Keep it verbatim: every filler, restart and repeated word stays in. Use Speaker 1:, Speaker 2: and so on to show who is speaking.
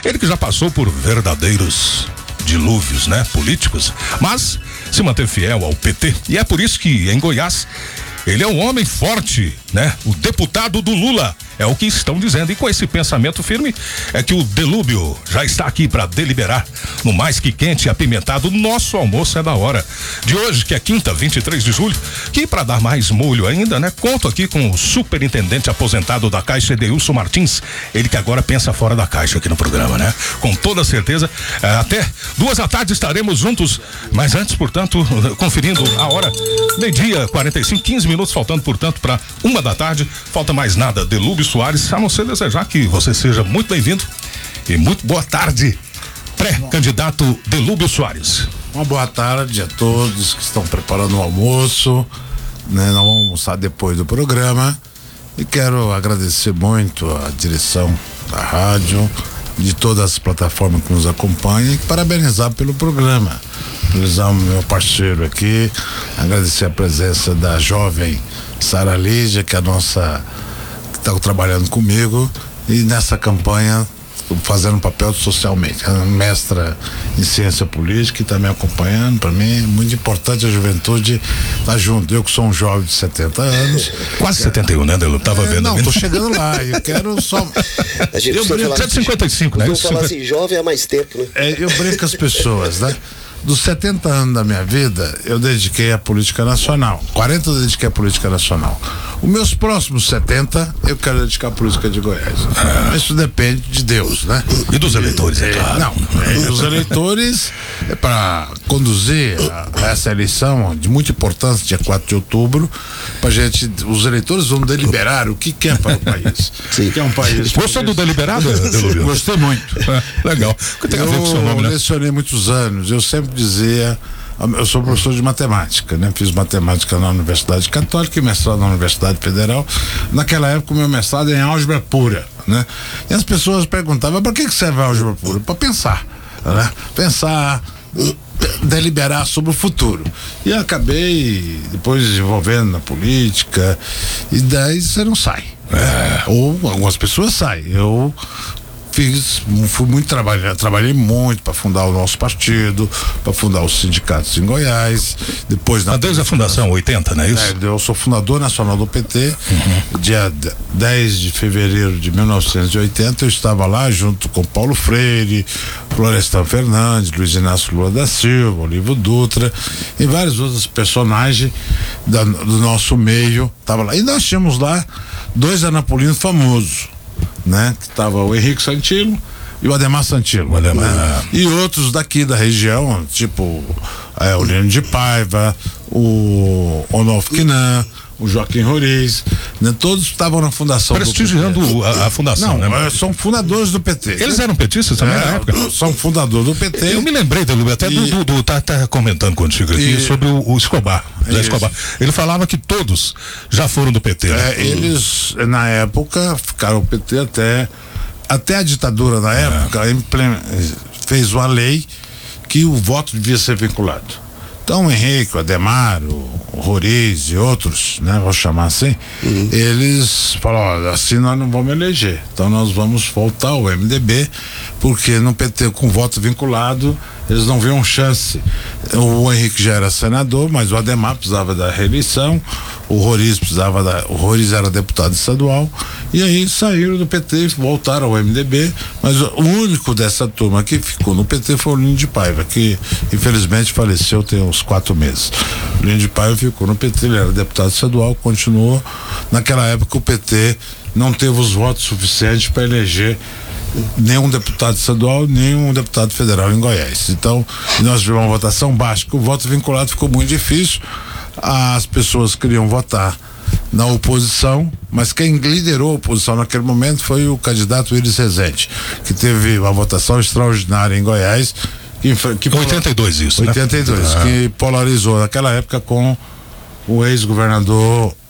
Speaker 1: Ele que já passou por verdadeiros dilúvios, né, políticos, mas se manteve fiel ao P T, e é por isso que em Goiás ele é um homem forte, né? O deputado do Lula, é o que estão dizendo. E com esse pensamento firme é que o Delúbio já está aqui para deliberar no mais que quente e apimentado nosso almoço é da hora de hoje, que é quinta, vinte e três de julho, que para dar mais molho ainda, né? Conto aqui com o superintendente aposentado da Caixa, Edeilson Martins, ele que agora pensa fora da caixa aqui no programa, né? Com toda certeza, até duas da tarde estaremos juntos, mas antes, portanto, conferindo a hora, meio-dia, quarenta e cinco, quinze minutos faltando, portanto, para uma da tarde, falta mais nada. Delúbio Soares, a não ser desejar que você seja muito bem-vindo e muito boa tarde, pré-candidato Delúbio Soares.
Speaker 2: Uma boa tarde a todos que estão preparando o almoço, né? Nós vamos almoçar depois do programa e quero agradecer muito a direção da rádio, de todas as plataformas que nos acompanham e parabenizar pelo programa. Parabenizar o meu parceiro aqui, agradecer a presença da jovem Sara Lídia, que é a nossa, que está trabalhando comigo e nessa campanha fazendo um papel socialmente, é mestra em ciência política e está me acompanhando. Para mim é muito importante a juventude estar junto. Eu que sou um jovem de setenta anos,
Speaker 1: quase setenta e um, né, Delúbio? Tava
Speaker 2: é,
Speaker 1: vendo.
Speaker 2: Não, tô chegando lá. Eu quero só.
Speaker 3: A gente
Speaker 2: eu brinco,
Speaker 1: cento e cinquenta e cinco, né?
Speaker 3: Eu falar assim, jovem há mais tempo, né?
Speaker 2: É, eu brinco com as pessoas, né? Dos setenta anos da minha vida, eu dediquei à política nacional. quarenta eu dediquei à política nacional. Os meus próximos setenta, eu quero dedicar à política de Goiás. Ah. Isso depende de Deus, né?
Speaker 1: E dos eleitores, é claro.
Speaker 2: Não, é, os eleitores, é para conduzir a, a essa eleição de muita importância, dia quatro de outubro, pra gente, os eleitores vão deliberar o que quer para o país.
Speaker 3: Sim.
Speaker 2: Que é um país.
Speaker 1: Gostou do deliberado, Delúbio?
Speaker 2: Gostei muito.
Speaker 1: É, legal. Que tem a ver com o seu nome,
Speaker 2: eu
Speaker 1: né?
Speaker 2: lecionei muitos anos, eu sempre dizia, eu sou professor de matemática, né? Fiz matemática na Universidade Católica e mestrado na Universidade Federal. Naquela época o meu mestrado é em álgebra pura, né? E as pessoas perguntavam, para que serve a álgebra pura? Para pensar, né? Pensar, deliberar sobre o futuro. E eu acabei depois desenvolvendo na política e daí você não sai. É. Ou algumas pessoas saem. Eu fiz, fui muito trabalhar, trabalhei muito para fundar o nosso partido, para fundar os sindicatos em Goiás. Depois na
Speaker 1: ah, desde a fundação, oitenta, não é isso?
Speaker 2: É, eu sou fundador nacional do P T. Uhum. Dia dez de fevereiro de mil novecentos e oitenta, eu estava lá junto com Paulo Freire, Florestan Fernandes, Luiz Inácio Lula da Silva, Olívio Dutra e vários outros personagens da, do nosso meio. Tava lá. E nós tínhamos lá dois anapolinos famosos, né? Que tava o Henrique Santilo e o Ademar Santilo, o Ademar, né? E outros daqui da região, tipo é, o Lênin de Paiva, o Onofre Quinan, o Joaquim Roriz, né? Todos estavam na fundação
Speaker 1: prestigiando
Speaker 2: do P T.
Speaker 1: A, a fundação,
Speaker 2: não,
Speaker 1: né?
Speaker 2: São fundadores do P T.
Speaker 1: Eles eram petistas também
Speaker 2: é,
Speaker 1: na época?
Speaker 2: São fundadores do P T.
Speaker 1: Eu me lembrei, Delúbio, até e, do, do tá, tá comentando contigo aqui e, sobre o, o Escobar, Zé Escobar. Ele falava que todos já foram do P T. Né?
Speaker 2: É, eles, na época, ficaram no P T até até a ditadura na época, é. fez uma lei que o voto devia ser vinculado. Então o Henrique, o Ademar, o, o Roriz e outros, né, vou chamar assim, uhum. Eles falaram, assim nós não vamos eleger, então nós vamos voltar ao M D B, porque no P T com voto vinculado eles não viam chance. O Henrique já era senador, mas o Ademar precisava da reeleição, o Roriz precisava da, o Roriz era deputado estadual, e aí saíram do P T e voltaram ao M D B, mas o único dessa turma que ficou no P T foi o Lênin de Paiva, que infelizmente faleceu tem uns quatro meses. O Lênin de Paiva ficou no P T, ele era deputado estadual, continuou. Naquela época o P T não teve os votos suficientes para eleger nenhum deputado estadual, nenhum deputado federal em Goiás. Então, nós tivemos uma votação baixa, o voto vinculado ficou muito difícil. As pessoas queriam votar na oposição, mas quem liderou a oposição naquele momento foi o candidato Iris Rezende, que teve uma votação extraordinária em Goiás. Que, que
Speaker 1: oitenta e dois isso,
Speaker 2: oitenta e dois,
Speaker 1: né?
Speaker 2: Que polarizou naquela época com o ex-governador